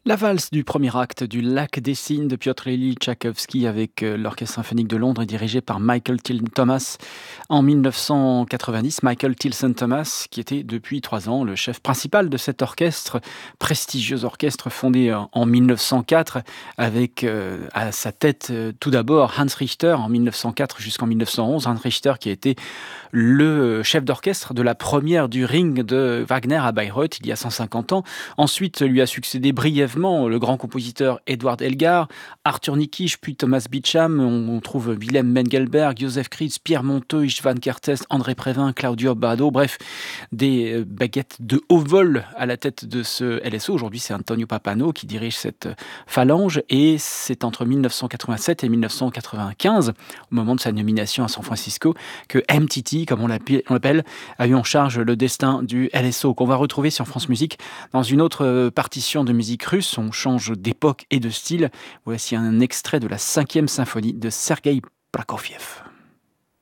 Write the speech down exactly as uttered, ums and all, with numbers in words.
La valse du premier acte du Lac des Cygnes de Piotr Ilyich Tchaïkovski avec euh, l'Orchestre symphonique de Londres dirigé par Michael Tilson Thomas en mille neuf cent quatre-vingt-dix. Michael Tilson Thomas qui était depuis trois ans le chef principal de cet orchestre, prestigieux orchestre fondé en en mille neuf cent quatre avec euh, à sa tête euh, tout d'abord Hans Richter en mille neuf cent quatre jusqu'en mille neuf cent onze. Hans Richter qui a été le chef d'orchestre de la première du Ring de Wagner à Bayreuth il y a cent cinquante ans. Ensuite lui a succédé brièvement le grand compositeur Edward Elgar, Arthur Nikisch, puis Thomas Beecham. On, on trouve Wilhelm Mengelberg, Joseph Kritz, Pierre Monteux, Istvan Kertész, André Prévin, Claudio Abbado. Bref, des euh, baguettes de haut vol à la tête de ce L S O. Aujourd'hui, c'est Antonio Pappano qui dirige cette euh, phalange et c'est entre mille neuf cent quatre-vingt-sept et mille neuf cent quatre-vingt-quinze, au moment de sa nomination à San Francisco, que M T T, comme on l'appelle, on l'appelle, a eu en charge le destin du L S O, qu'on va retrouver sur France Musique dans une autre euh, partition de musique russe. On change d'époque et de style. Voici un extrait de la cinquième symphonie de Sergueï Prokofiev.